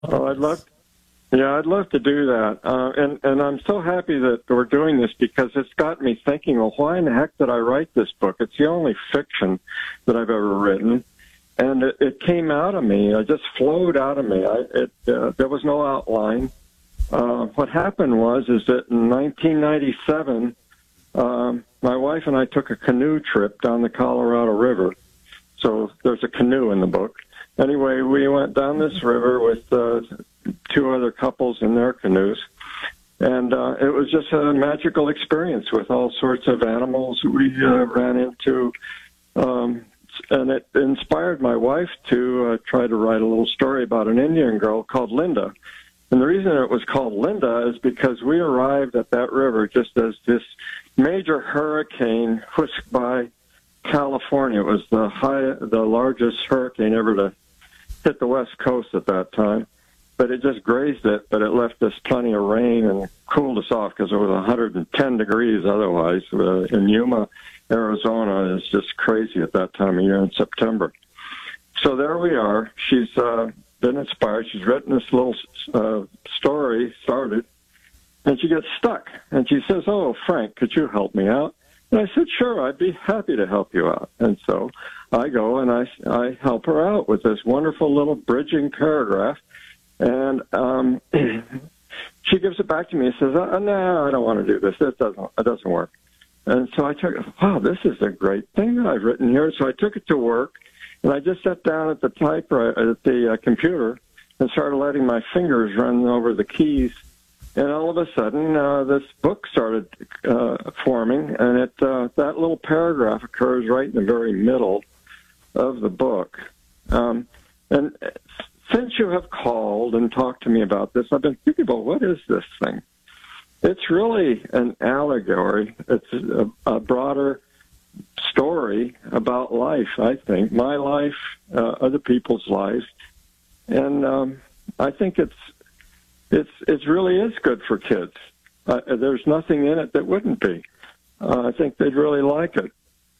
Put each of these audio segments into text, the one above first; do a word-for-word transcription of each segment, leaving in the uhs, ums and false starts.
Oh, I'd love, yeah, I'd love to do that. Uh, and, and I'm so happy that we're doing this because it's got me thinking, well, why in the heck did I write this book? It's the only fiction that I've ever written. And it, it came out of me. It just flowed out of me. I, it, uh, there was no outline. Uh, what happened was is that in nineteen ninety-seven, um, my wife and I took a canoe trip down the Colorado River. So there's a canoe in the book. Anyway, we went down this river with uh, two other couples in their canoes. And uh, it was just a magical experience with all sorts of animals we uh, ran into. Um, and it inspired my wife to uh, try to write a little story about an Indian girl called Linda. And the reason it was called Linda is because we arrived at that river just as this major hurricane whisked by California. It was the high, the largest hurricane ever to hit the West Coast at that time. But it just grazed it, but it left us plenty of rain and cooled us off because it was one hundred ten degrees otherwise. Uh, in Yuma, Arizona, it's just crazy at that time of year in September. So there we are. She's uh, been inspired. She's written this little uh, story, started, and she gets stuck. And she says, oh, Frank, could you help me out? And I said, sure, I'd be happy to help you out. And so I go and I, I help her out with this wonderful little bridging paragraph. And um, she gives it back to me and says, oh, no, I don't want to do this. It doesn't, it doesn't work. And so I took, wow, this is a great thing that I've written here. So I took it to work, and I just sat down at the typewriter, at the uh, computer, and started letting my fingers run over the keys. And all of a sudden, uh, this book started uh, forming, and it uh, that little paragraph occurs right in the very middle of the book. Um, and since you have called and talked to me about this, I've been thinking about what is this thing? It's really an allegory. It's a, a broader story about life, I think. My life, uh, other people's lives. And um, I think it's It's it really is good for kids. Uh, there's nothing in it that wouldn't be. Uh, I think they'd really like it.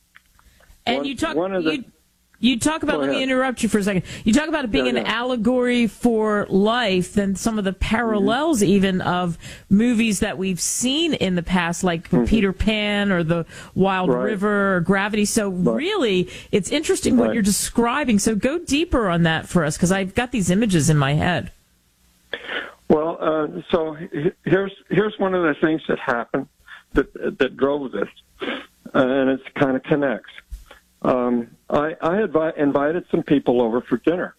And one, you talk one of the, you, you talk about. Let me interrupt you for a second. You talk about it being yeah, yeah. an allegory for life, and some of the parallels mm-hmm. even of movies that we've seen in the past, like mm-hmm. Peter Pan or The Wild right. River or Gravity. So right. really, it's interesting what right. you're describing. So go deeper on that for us, because I've got these images in my head. Well, uh, so here's here's one of the things that happened that that drove this, uh, and it kind of connects. Um, I, I had invited some people over for dinner,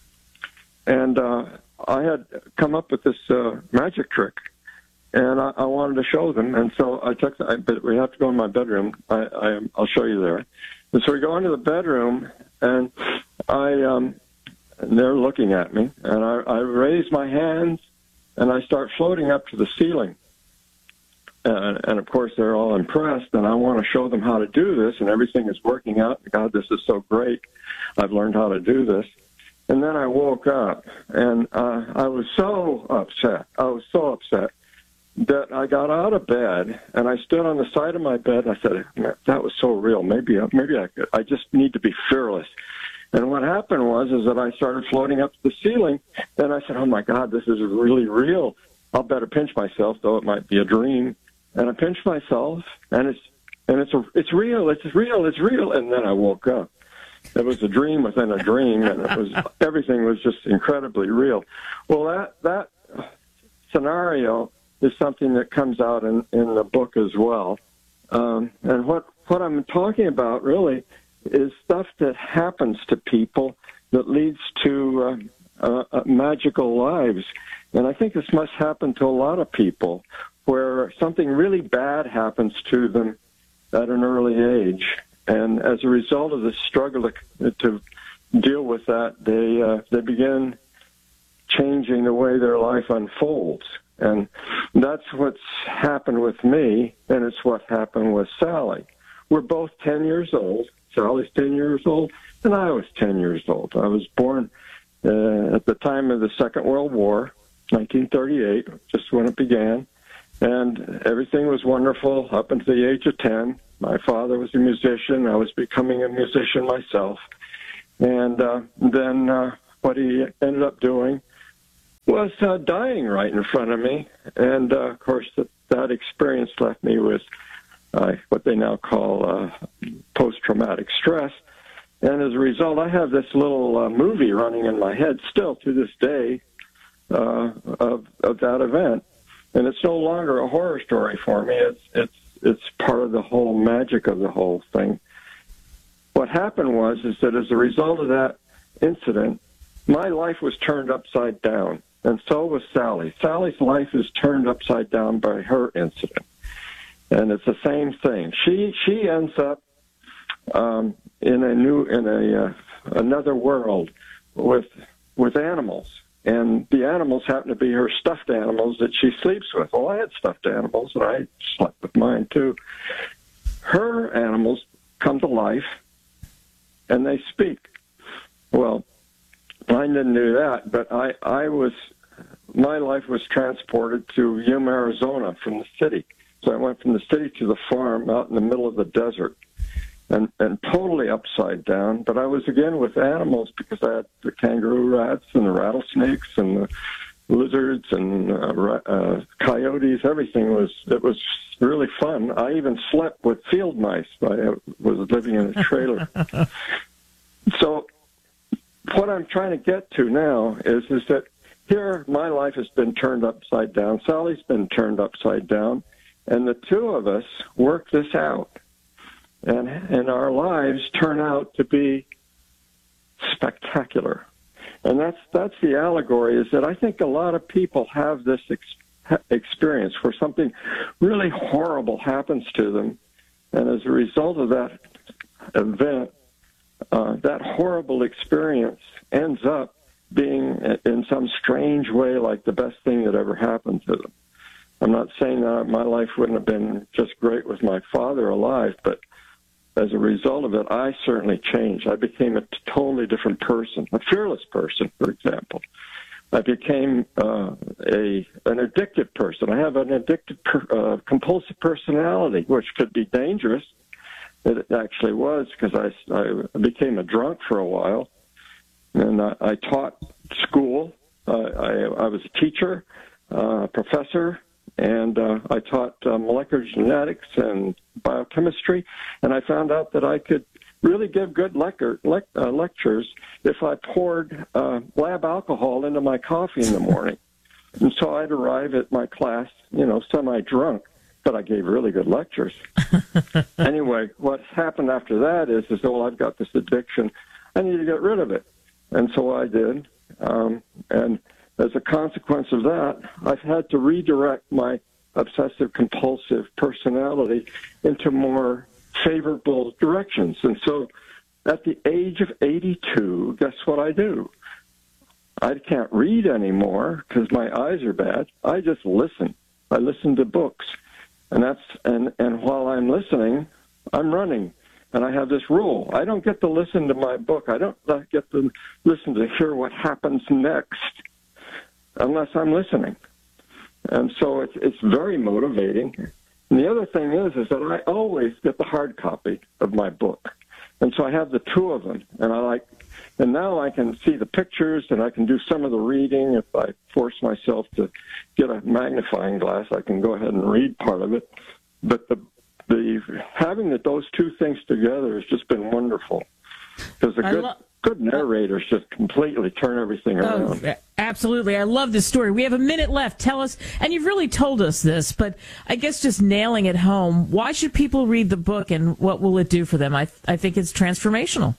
and uh, I had come up with this uh, magic trick, and I, I wanted to show them. And so I took, I, but we have to go in my bedroom. I, I, I'll show you there. And so we go into the bedroom, and I, um, and they're looking at me, and I, I raise my hands. And I start floating up to the ceiling. Uh, and, of course, they're all impressed, and I want to show them how to do this, and everything is working out. God, this is so great. I've learned how to do this. And then I woke up, and uh, I was so upset. I was so upset that I got out of bed, and I stood on the side of my bed, and I said, that was so real. Maybe, maybe I could. I just need to be fearless. And what happened was is that I started floating up to the ceiling. Then I said, oh, my God, this is really real. I'll better pinch myself, though it might be a dream. And I pinched myself, and it's and it's a, it's real. It's real. It's real. And then I woke up. It was a dream within a dream, and it was everything was just incredibly real. Well, that that scenario is something that comes out in, in the book as well. Um, and what, what I'm talking about, really, is stuff that happens to people that leads to uh, uh, uh, magical lives. And I think this must happen to a lot of people, where something really bad happens to them at an early age. And as a result of the struggle to, to deal with that, they uh, they begin changing the way their life unfolds. And that's what's happened with me, and it's what happened with Sally. We're both ten years old. Sally's ten years old, and I was ten years old. I was born uh, at the time of the Second World War, nineteen thirty-eight, just when it began. And everything was wonderful up until the age of ten. My father was a musician. I was becoming a musician myself. And uh, then uh, what he ended up doing was uh, dying right in front of me. And, uh, of course, that, that experience left me with uh, what they now call uh, post-traumatic stress. And as a result, I have this little uh, movie running in my head still to this day uh, of, of that event. And it's no longer a horror story for me. It's, it's, it's part of the whole magic of the whole thing. What happened was is that as a result of that incident, my life was turned upside down, and so was Sally. Sally's life is turned upside down by her incident, and it's the same thing. She she ends up um, in a new in a uh, another world with with animals, and the animals happen to be her stuffed animals that she sleeps with. Well, I had stuffed animals, and I slept with mine too. Her animals come to life, and they speak. Well, mine didn't do that, but I, I was, my life was transported to Yuma, Arizona from the city. So I went from the city to the farm out in the middle of the desert, and, and totally upside down. But I was again with animals because I had the kangaroo rats and the rattlesnakes and the lizards and uh, uh, coyotes. Everything was, it was really fun. I even slept with field mice. I was living in a trailer. So what I'm trying to get to now is, is that here my life has been turned upside down. Sally's been turned upside down. And the two of us work this out. And, and our lives turn out to be spectacular. And that's that's the allegory, is that I think a lot of people have this ex- experience where something really horrible happens to them. And as a result of that event, uh, that horrible experience ends up being in some strange way like the best thing that ever happened to them. I'm not saying that my life wouldn't have been just great with my father alive, but as a result of it, I certainly changed. I became a totally different person, a fearless person, for example. I became uh, a an addicted person. I have an addicted, per, uh, compulsive personality, which could be dangerous. It actually was, because I, I became a drunk for a while, and I, I taught school. Uh, I, I was a teacher, uh, professor, and uh, I taught uh, molecular genetics and biochemistry, and I found out that I could really give good lecture, le- uh, lectures if I poured uh, lab alcohol into my coffee in the morning. And so I'd arrive at my class, you know, semi-drunk, but I gave really good lectures. Anyway, what happened after that is, is, oh, I've got this addiction. I need to get rid of it. And so I did, um, and as a consequence of that, I've had to redirect my obsessive-compulsive personality into more favorable directions. And so at the age of eighty-two, guess what I do? I can't read anymore because my eyes are bad. I just listen. I listen to books. And that's and, and while I'm listening, I'm running. And I have this rule. I don't get to listen to my book. I don't get to listen to hear what happens next unless I'm listening. And so it's it's very motivating. And the other thing is, is that I always get the hard copy of my book. And so I have the two of them. And I like, and now I can see the pictures and I can do some of the reading. If I force myself to get a magnifying glass, I can go ahead and read part of it. But the the having the, those two things together has just been wonderful. Because a good, lo- good narrators just completely turn everything around. Oh, absolutely. I love this story. We have a minute left. Tell us, and you've really told us this, but I guess just nailing it home, why should people read the book and what will it do for them? I I think it's transformational.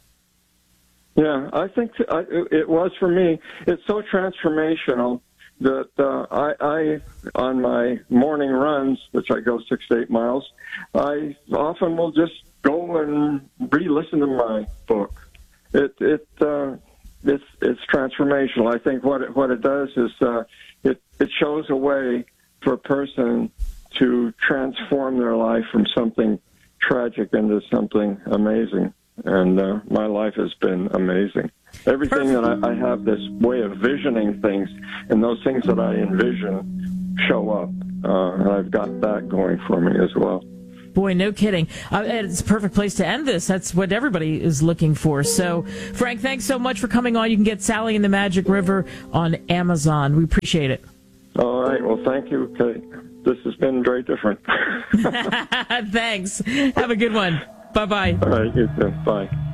Yeah, I think I, it was for me. It's so transformational that uh, I, I, on my morning runs, which I go six to eight miles, I often will just go and re-listen to my book. It it uh, it's it's transformational. I think what it, what it does is uh, it it shows a way for a person to transform their life from something tragic into something amazing. And uh, my life has been amazing. Everything that I, I have this way of visioning things, and those things that I envision show up. Uh, and I've got that going for me as well. Boy, no kidding. Uh, it's a perfect place to end this. That's what everybody is looking for. So, Frank, thanks so much for coming on. You can get Sally and the Magic River on Amazon. We appreciate it. All right. Well, thank you, Kate. This has been very different. Thanks. Have a good one. Bye-bye. All right. You too. Bye.